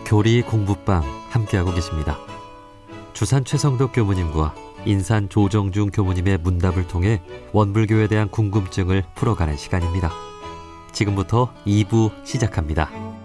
교리 공부방 함께하고 계십니다. 주산 최성덕 교무님과 인산 조정중 교무님의 문답을 통해 원불교에 대한 궁금증을 풀어가는 시간입니다. 지금부터 2부 시작합니다.